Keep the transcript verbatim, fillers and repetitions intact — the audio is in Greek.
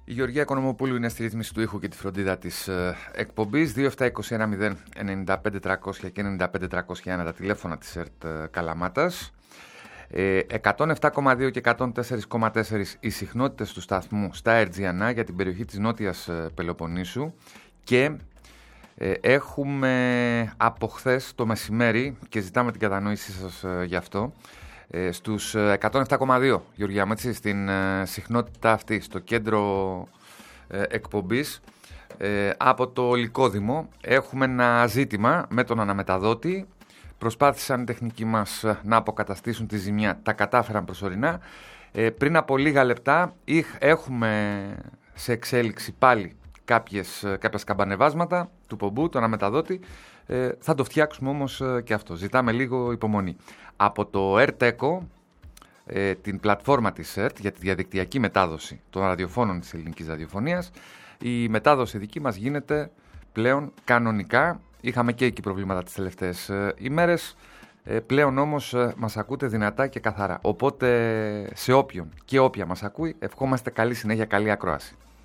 Η Γεωργία Οικονομοπούλου είναι στη ρύθμιση του ήχου και τη φροντίδα της ε, εκπομπής. δύο επτά δύο ένα μηδέν εννιά πέντε τριακόσια και εννιά πέντε τριακόσια ένα τα τηλέφωνα της ΕΡΤ ε, Καλαμάτας. Ε, εκατόν επτά κόμμα δύο και εκατόν τέσσερα κόμμα τέσσερα οι συχνότητες του σταθμού στα Ερτζιανά για την περιοχή της Νότιας ε, Πελοποννήσου. Και ε, έχουμε από χθες το μεσημέρι, και ζητάμε την κατανόησή σας ε, γι' αυτό, ε, στους εκατόν επτά κόμμα δύο, Γεωργία, έτσι, στην ε, συχνότητα αυτή, στο κέντρο ε, εκπομπής, ε, από το Λυκόδημο. Έχουμε ένα ζήτημα με τον αναμεταδότη. Προσπάθησαν οι τεχνικοί μας να αποκαταστήσουν τη ζημιά, τα κατάφεραν προσωρινά. Ε, πριν από λίγα λεπτά έχουμε σε εξέλιξη πάλι κάποιες, κάποια σκαμπανεβάσματα του πομπού, τον αναμεταδότη. Ε, θα το φτιάξουμε όμως και αυτό. Ζητάμε λίγο υπομονή. Από το ΕΡΤ-ΕΚΟ, ε, την πλατφόρμα της ΕΡΤ για τη διαδικτυακή μετάδοση των ραδιοφώνων της ελληνικής ραδιοφωνίας, η μετάδοση δική μας γίνεται πλέον κανονικά. Είχαμε και εκεί προβλήματα τις τελευταίες ε, ημέρες. Ε, πλέον όμως ε, μας ακούτε δυνατά και καθαρά. Οπότε σε όποιον και όποια μας ακούει, ευχόμαστε καλή συνέχεια, καλή ακρόαση.